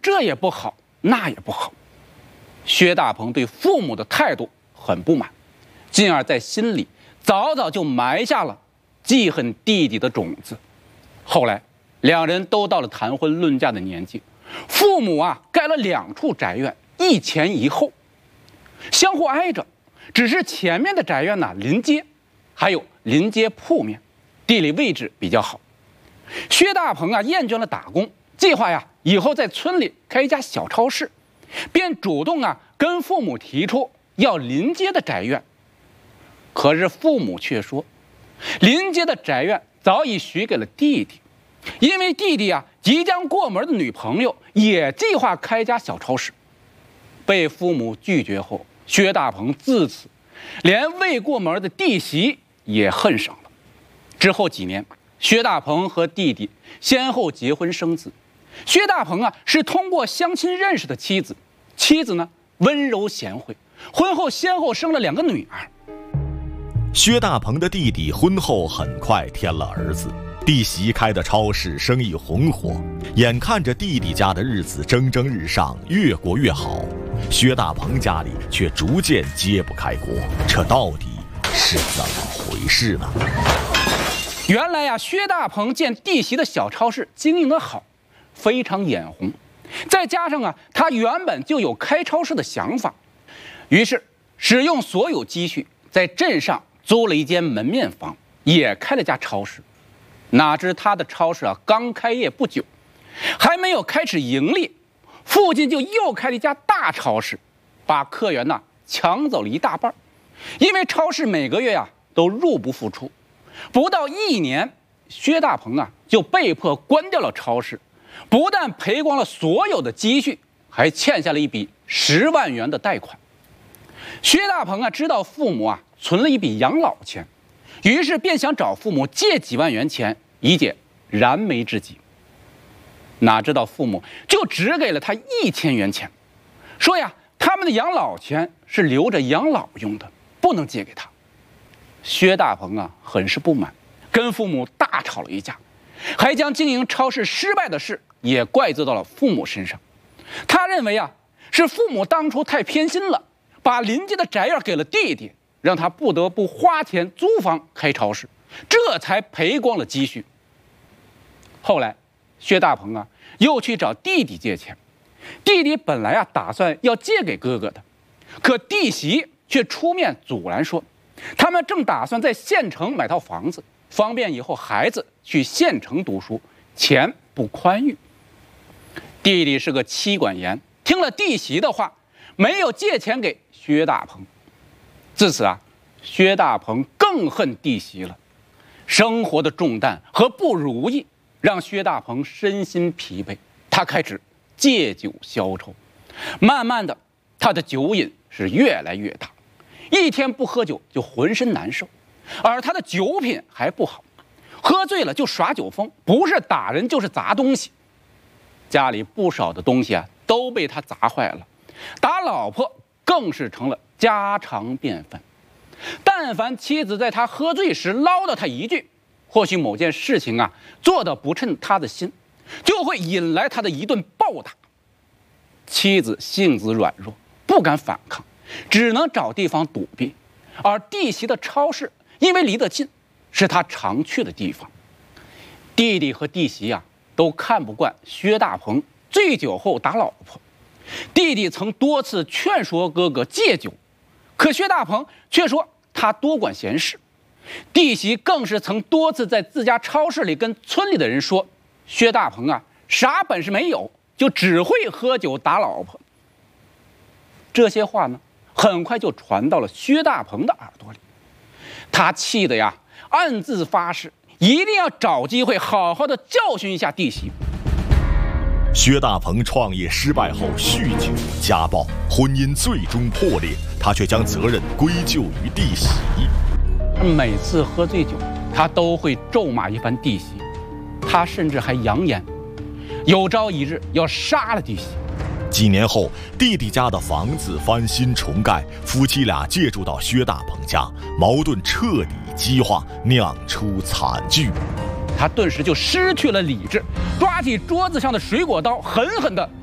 这也不好，那也不好。薛大鹏对父母的态度很不满，进而在心里早早就埋下了记恨弟弟的种子。后来两人都到了谈婚论嫁的年纪，父母盖了2处宅院，一前一后，相互挨着，只是前面的宅院临街，还有临街铺面，地理位置比较好。薛大鹏厌倦了打工，计划以后在村里开一家小超市，便主动跟父母提出要临街的宅院。可是父母却说，临街的宅院早已许给了弟弟，因为弟弟即将过门的女朋友也计划开家小超市。被父母拒绝后，薛大鹏自此连未过门的弟媳也恨上了。之后几年，薛大鹏和弟弟先后结婚生子。薛大鹏是通过相亲认识的妻子，妻子呢温柔贤惠，婚后先后生了2个女儿。 薛大鹏的弟弟婚后很快添了儿子，弟媳开的超市生意红火，眼看着弟弟家的日子蒸蒸日上，越过越好，薛大鹏家里却逐渐揭不开锅，这到底是怎么回事呢？ 原来薛大鹏见弟媳的小超市经营得好，非常眼红，再加上他原本就有开超市的想法，于是使用所有积蓄在镇上租了一间门面房，也开了家超市。哪知他的超市刚开业不久，还没有开始盈利，附近就又开了一家大超市，把客源抢走了一大半。因为超市每个月都入不敷出，不到1年，薛大鹏就被迫关掉了超市，不但赔光了所有的积蓄，还欠下了一笔10万元的贷款。薛大鹏知道父母存了一笔养老钱，于是便想找父母借几万元钱以解燃眉之急。哪知道父母就只给了他1000元钱，说他们的养老钱是留着养老用的，不能借给他。薛大鹏很是不满，跟父母大吵了一架，还将经营超市失败的事也怪罪到了父母身上。他认为是父母当初太偏心了，把邻居的宅院给了弟弟，让他不得不花钱租房开超市，这才赔光了积蓄。后来薛大鹏又去找弟弟借钱，弟弟本来打算要借给哥哥的，可弟媳却出面阻拦，说他们正打算在县城买套房子，方便以后孩子去县城读书，钱不宽裕。弟弟是个妻管严，听了弟媳的话，没有借钱给薛大鹏。自此薛大鹏更恨弟媳了。生活的重担和不如意让薛大鹏身心疲惫，他开始借酒消愁。慢慢的，他的酒瘾是越来越大，一天不喝酒就浑身难受，而他的酒品还不好，喝醉了就耍酒疯，不是打人就是砸东西。家里不少的东西都被他砸坏了，打老婆更是成了家常便饭。但凡妻子在他喝醉时唠叨他一句，或许某件事情做得不称他的心，就会引来他的一顿暴打。妻子性子软弱，不敢反抗，只能找地方躲避。而弟媳的超市因为离得近，是他常去的地方。弟弟和弟媳都看不惯薛大鹏醉酒后打老婆。弟弟曾多次劝说哥哥戒酒，可薛大鹏却说他多管闲事。弟媳更是曾多次在自家超市里跟村里的人说，薛大鹏啥本事没有，就只会喝酒打老婆。这些话呢，很快就传到了薛大鹏的耳朵里。他气得暗自发誓，一定要找机会好好的教训一下弟媳。 薛大鹏创业失败后酗酒家暴，婚姻最终破裂，他却将责任归咎于弟媳。 每次喝醉酒，他都会咒骂一番弟媳，他甚至还扬言有朝一日要杀了弟媳。 几年后，弟弟家的房子翻新重盖，夫妻俩借住到薛大鹏家，矛盾彻底激化，酿出惨剧。 他顿时就失去了理智，抓起桌子上的水果刀，狠狠地